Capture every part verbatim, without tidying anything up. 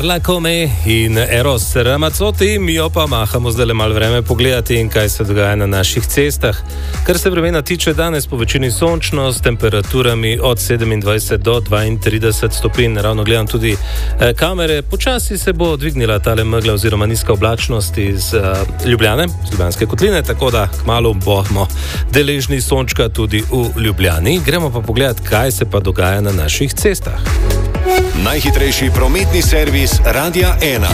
Parla come in Eros Ramazzotti, mi jo pa mahamo zdaj le malo vreme pogledati in kaj se dogaja na naših cestah. Kar se vremena tiče, danes po večini sončno s temperaturami od sedemindvajset do dvaintrideset stopinj. Ravno gledam tudi eh, kamere, počasi se bo dvignila tale megla oziroma nizka oblačnost iz eh, Ljubljane, iz Ljubljanske kotline, tako da kmalu bomo deležni sončka tudi v Ljubljani. Gremo pa pogledati, kaj se pa dogaja na naših cestah. Najhitrejši prometni servis Radia ena.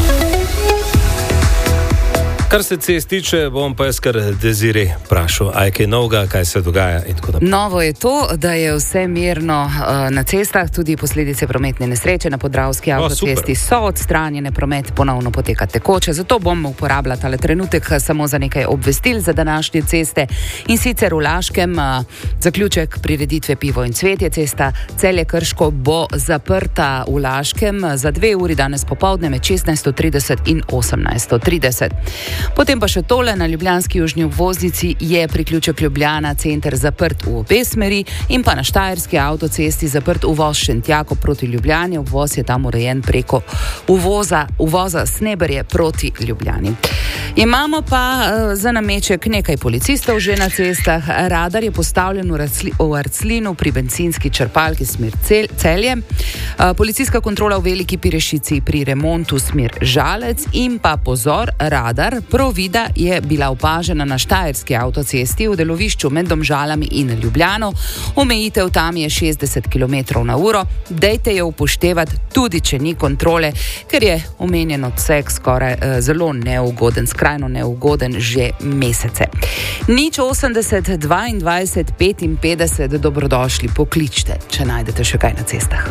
Kar se cest tiče, bom pa jaz kar Desiree vprašal, aj kaj novega, kaj se dogaja in tako naprej. Novo je to, da je vse mirno uh, na cestah, tudi posledice prometne nesreče na Podravski avtocesti so odstranjene, promet ponovno poteka tekoče, zato bom uporabila tale trenutek samo za nekaj obvestil za današnje ceste in sicer v Laškem uh, zaključek prireditve Pivo in cvetje, cesta Celje-Krško bo zaprta v Laškem za dve uri danes popoldne med šestnajsto trideset in osemnajsto trideset. Potem pa še tole, na ljubljanski južni obvoznici je priključek Ljubljana center zaprt v obe smeri in pa na Štajerski avtocesti zaprt uvoz Šentjako proti Ljubljani, uvoz je tam urejen preko uvoza, uvoza Sneberje proti Ljubljani. Imamo pa uh, za nameček nekaj policistov že na cestah. Radar je postavljen v, Racli, v Arclinu pri bencinski črpalki smer cel, Celje. Uh, policijska kontrola v Veliki Pirešici pri remontu smer Žalec in pa pozor, radar Provida je bila opažena na Štajerski avtocesti v delovišču med Domžalami in Ljubljano. Omejitev tam je šestdeset kilometrov na uro. Dejte jo upoštevati tudi, če ni kontrole, ker je omenjen odsek skoraj eh, zelo neugoden, skrajno neugoden že mesece. Nič osemdeset dvaindvajset petinpetdeset, dobrodošli, pokličte, če najdete še kaj na cestah.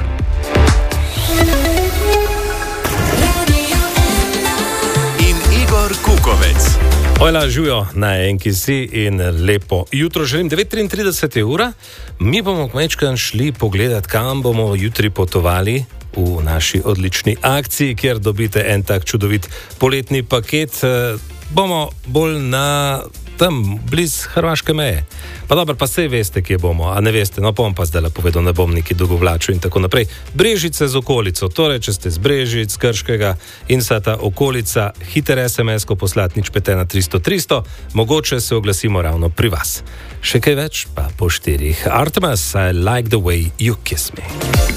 Kukovec. Ojla, živijo na enki si in lepo jutro želim. devet triintrideset je ura, mi bomo kmečkan šli pogledat, kam bomo jutri potovali v naši odlični akciji, kjer dobite en tak čudovit poletni paket. Bomo bolj na tam, bliz hrvaške meje. Pa dobro, pa sej veste, kje bomo, a ne veste, no pa bom pa zdaj le povedal, ne bom neki dolgovlačil in tako naprej. Brežice z okolico, torej, če ste z Brežic, Krškega in vsa ta okolica, hiter es em es-ko poslati nič pet ena tristo tristo, mogoče se oglasimo ravno pri vas. Še kaj več pa po štirih. Artemis, I like the way you kiss me.